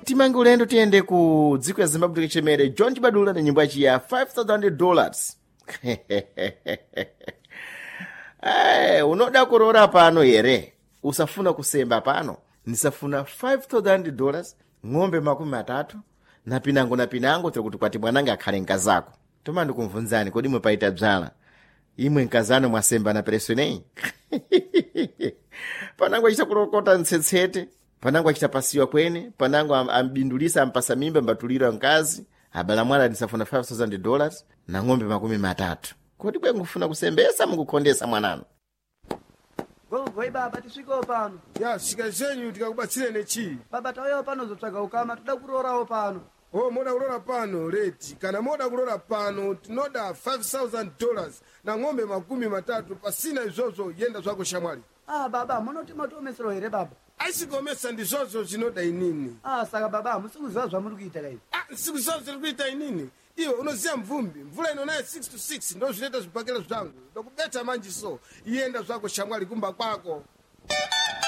timange ulendo tiyende ku dziko ya Zimbabwe tichemere John Chibadula na nyimbo yachi ya $5,000. Unoda kurora pano here usafuna kusemba pano nisafuna $5,000 ng'ombe 3 na pinango tiri kuti kwati mwananga akhale nkazako toma ndikumvunzani kodi mwe paita bzala imwe nkazano mwasemba na presonei. Panango achita kulokota ntsetsete, panango achita pasiwa kwene, panango ambindulisa ampasa mimba mbatulira mkazi abala mwana nisafuna $5,000 na ng'ombe 3. Kodi bwe ngufuna kusembesa mukukondesa mwananu. Goi baba tiswiko pano. Ya shika zenyu tikakubatsire nechi. Baba tayo pano zotsvaga ukama toda kurorawo pano. Oh, moda kulora pano leti. Kana moda kulora pano tinoda $5,000 na ng'ombe 3 pasina izozo yenda zvako shamwali. Baba munoti matomesero here baba. Aisikomesa ndizozo zinoda inini. Saka baba musikuziva zvamuri kuita kai. Sikuziva zviri kuita inini. Iwe unoziya mvumbi, mvula inonaye 6 to 6 ndo zvinoita zvibhakela zvangu. Ndokubeta manji so, yenda zvako shamwali kumba kwako.